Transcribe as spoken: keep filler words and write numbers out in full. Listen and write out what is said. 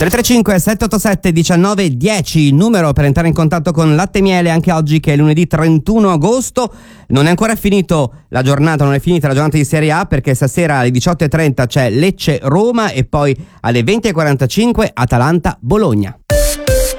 tre tre cinque sette otto sette uno nove uno zero, numero per entrare in contatto con Latte e Miele anche oggi che è lunedì trentuno agosto. Non è ancora finito la giornata, non è finita la giornata di Serie A, perché stasera alle diciotto e trenta c'è Lecce-Roma e poi alle venti e quarantacinque Atalanta-Bologna.